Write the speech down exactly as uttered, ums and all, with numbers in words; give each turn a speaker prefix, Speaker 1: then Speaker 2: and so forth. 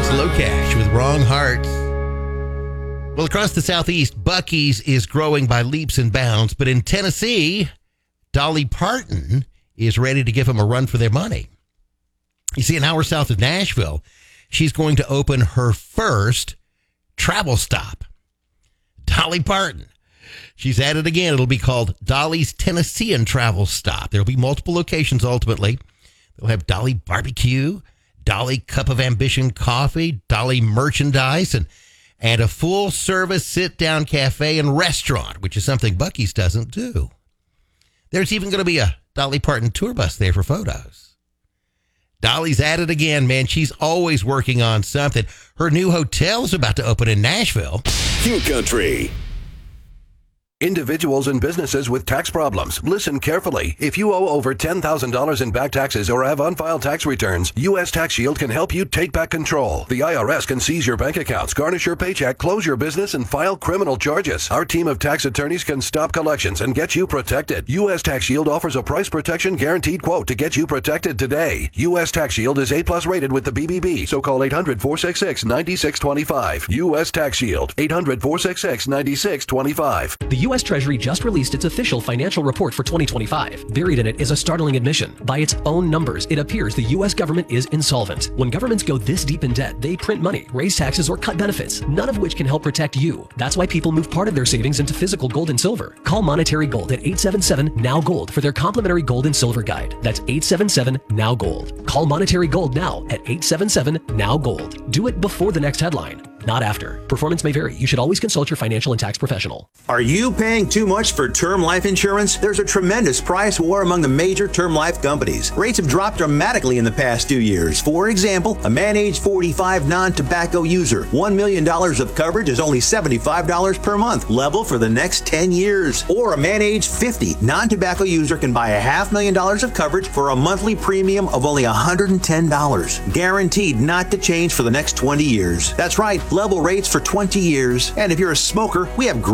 Speaker 1: Slow Cash with Wrong Hearts. Well, across the Southeast, Buc-ee's is growing by leaps and bounds, but in Tennessee, Dolly Parton is ready to give them a run for their money. You see, an hour south of Nashville, she's going to open her first travel stop. Dolly Parton. She's at it again. It'll be called Dolly's Tennessean Travel Stop. There'll be multiple locations ultimately. They'll have Dolly Barbecue, Dolly Cup of Ambition Coffee, Dolly Merchandise, and, and a full-service sit-down cafe and restaurant, which is something Buc-ee's doesn't do. There's even going to be a Dolly Parton tour bus there for photos. Dolly's at it again, man. She's always working on something. Her new hotel's about to open in Nashville.
Speaker 2: Q Country. Individuals and businesses with tax problems, listen carefully. If you owe over ten thousand dollars in back taxes or have unfiled tax returns, U S Tax Shield can help you take back control. The I R S can seize your bank accounts, garnish your paycheck, close your business, and file criminal charges. Our team of tax attorneys can stop collections and get you protected. U S Tax Shield offers a price protection guaranteed quote to get you protected today. U S Tax Shield is A plus rated with the B B B, so call eight hundred, four six six, nine six two five. U S Tax Shield, eight hundred, four six six, nine six two five.
Speaker 3: The U S Treasury just released its official financial report for twenty twenty-five. Buried in it is a startling admission. By its own numbers, it appears the U S government is insolvent. When governments go this deep in debt, they print money, raise taxes, or cut benefits, none of which can help protect you. That's why people move part of their savings into physical gold and silver. Call Monetary Gold at eight seven seven, N O W Gold for their complimentary gold and silver guide. That's eight seven seven, N O W Gold. Call Monetary Gold now at eight seven seven, N O W Gold. Do it before the next headline, not after. Performance may vary. You should always consult your financial and tax professional.
Speaker 4: Are you paying too much for term life insurance? There's a tremendous price war among the major term life companies. Rates have dropped dramatically in the past two years. For example, a man age forty-five non-tobacco user, one million dollars of coverage is only seventy-five dollars per month, level for the next ten years. Or a man age fifty non-tobacco user can buy a half million dollars of coverage for a monthly premium of only one hundred ten dollars. Guaranteed not to change for the next twenty years. That's right, level rates for twenty years. And if you're a smoker, we have great